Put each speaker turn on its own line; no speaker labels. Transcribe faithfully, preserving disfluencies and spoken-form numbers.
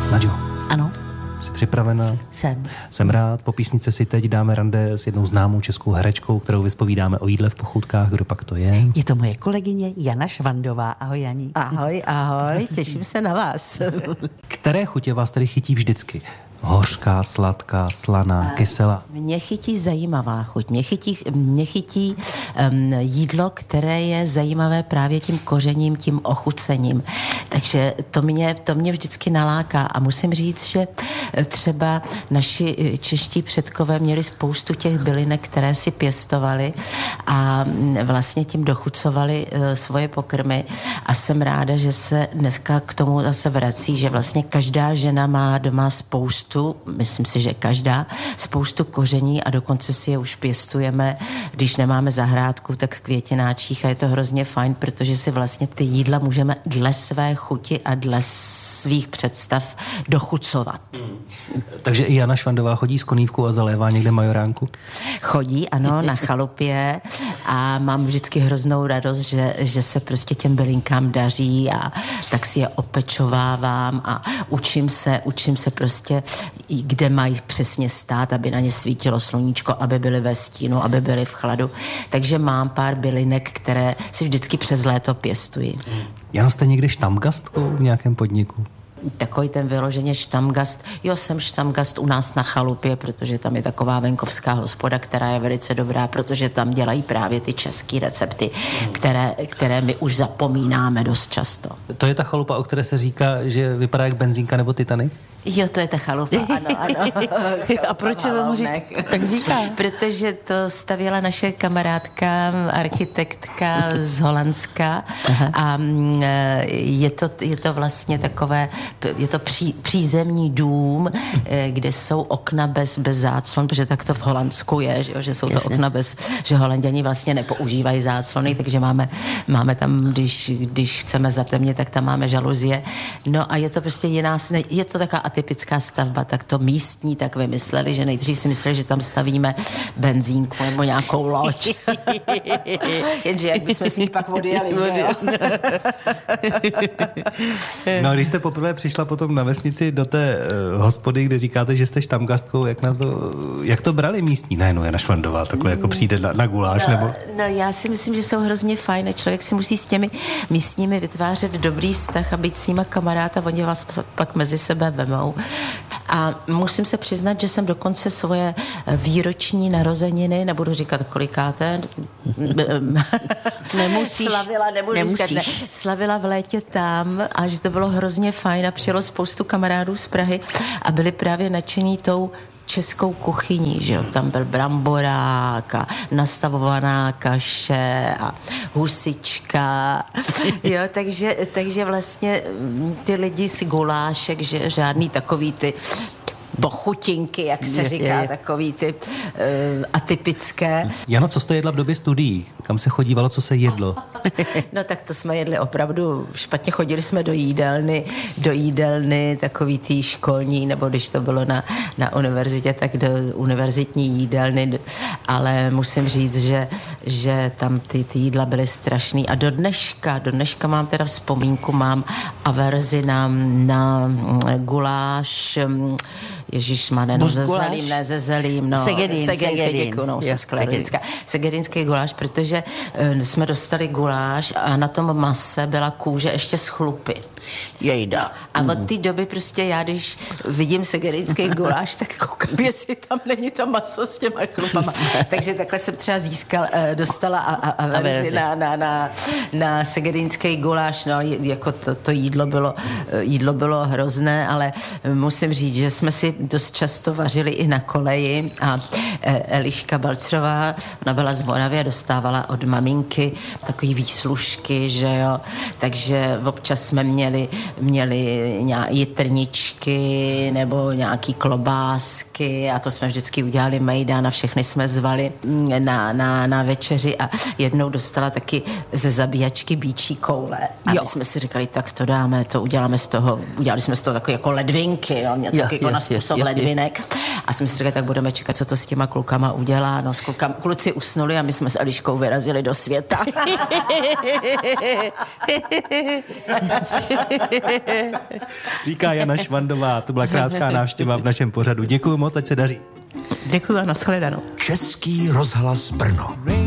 Naďo.
Ano.
Jsi připravena?
Jsem.
Jsem rád. Po písnice si teď dáme rande s jednou známou českou herečkou, kterou vyspovídáme o jídle v pochůdkách. Kdo pak to je?
Je to moje kolegyně Jana Švandová. Ahoj, Jani.
Ahoj, ahoj, těším se na vás.
Které chutě vás tedy chytí vždycky? Hořká, sladká, slaná, kyselá?
Mě chytí zajímavá chuť. Mě chytí, mě chytí um, jídlo, které je zajímavé právě tím kořením, tím ochucením. Takže to mě, to mě vždycky naláká. A musím říct, že třeba naši čeští předkové měli spoustu těch bylinek, které si pěstovali a vlastně tím dochucovali uh, svoje pokrmy. A jsem ráda, že se dneska k tomu zase vrací, že vlastně každá žena má doma spoustu myslím si, že každá, spoustu koření a dokonce si je už pěstujeme, když nemáme zahrádku, tak v květináčích a je to hrozně fajn, protože si vlastně ty jídla můžeme dle své chuti a dle svých představ dochucovat. Hmm.
Takže i Jana Švandová chodí s konívkou a zalévá někde majoránku?
Chodí, ano, na chalupě a mám vždycky hroznou radost, že, že se prostě těm bylinkám daří a tak si je opečovávám a učím se, učím se prostě kde mají přesně stát, aby na ně svítilo sluníčko, aby byly ve stínu, aby byly v chladu. Takže mám pár bylinek, které si vždycky přes léto pěstuji.
Jano, jste někdy štamgastkou v nějakém podniku?
Takový ten vyloženě štamgast. Jo, jsem štamgast u nás na chalupě, protože tam je taková venkovská hospoda, která je velice dobrá, protože tam dělají právě ty české recepty, které, které my už zapomínáme dost často.
To je ta chalupa, o které se říká, že vypadá jak benzínka nebo Titanic?
Jo, to je ta chalupa, ano, ano.
A proč se tomu tak říká?
Protože to stavěla naše kamarádka, architektka z Holandska. Aha. A je to, je to vlastně takové, je to pří, přízemní dům, kde jsou okna bez, bez záclon, protože tak to v Holandsku je, že, že jsou to Jasně. okna bez, že Holanděni vlastně nepoužívají záclony, takže máme, máme tam, když, když chceme zatemnit, tak tam máme žaluzie. No a je to prostě jiná, je to taková atypická stavba, tak to místní tak vymysleli, že nejdřív si mysleli, že tam stavíme benzínku nebo nějakou loď. Jenže jak bychom si ji pak odjeli, že jo?
No a když jste poprvé přišla potom na vesnici do té uh, hospody, kde říkáte, že jste štamgastkou, jak, na to, jak to brali místní? Ne, no Jana Švandová, takhle jako přijde na, na guláš,
no,
nebo?
No já si myslím, že jsou hrozně fajn. Člověk si musí s těmi místními vytvářet dobrý vztah a být s nima kamarád a oni vás pak mezi sebe vemou. A musím se přiznat, že jsem dokonce svoje výroční narozeniny, nebudu říkat kolikáté,
nemusíš,
slavila, nebudu
nemusíš.
Říkat, ne, slavila v létě tam a že to bylo hrozně fajn a přijelo spoustu kamarádů z Prahy a byli právě nadšení tou českou kuchyní, že jo, tam byl bramborák a nastavovaná kaše a husička, jo, takže, takže vlastně ty lidi si gulášek, že žádný takový ty bochutinky, jak se je, říká, je, je. takový ty uh, atypické.
Jano, co jste jedla v době studií? Kam se chodívalo, co se jedlo?
No tak to jsme jedli opravdu špatně. Chodili jsme do jídelny, do jídelny takový tý školní, nebo když to bylo na, na univerzitě, tak do univerzitní jídelny, ale musím říct, že, že tam ty, ty jídla byly strašný a do dneška, do dneška mám teda vzpomínku, mám averzi na, na guláš, ježišmane, no ze zelím, ne ze zelím, no.
Segedin,
Segedinský, děkuju, no, jsem sklerodická. Segedinský guláš, protože uh, jsme dostali guláš a na tom mase byla kůže ještě z chlupy.
Jejda.
A od té doby prostě já, když vidím segedinský guláš, tak koukám, jestli tam není to maso s těma chlupama. Takže takhle jsem třeba získal, uh, dostala a, a, a verzi na, na, na, na segedinský guláš, no jako to, to jídlo bylo, jídlo bylo hrozné, ale musím říct, že jsme si dost často vařili i na koleji a Eliška Balcrová, ona byla z Moravy a dostávala od maminky takový výslužky, že jo, takže občas jsme měli, měli jitrničky nebo nějaký klobásky a to jsme vždycky udělali mejdan a všechny jsme zvali na, na, na večeři a jednou dostala taky ze zabíjačky býčí koule a jo. My jsme si říkali, tak to dáme, to uděláme z toho, udělali jsme z toho takové jako ledvinky, jo, něco jo, jako jo, na způsob Brusov ledvinek. A jsme si říkali, tak budeme čekat, co to s těma klukama udělá. No, s klukama, kluci usnuli a my jsme s Eliškou vyrazili do světa.
Říká Jana Švandová, to byla krátká návštěva v našem pořadu. Děkuju moc, ať se daří.
Děkuju a nashledanou.
Český rozhlas Brno.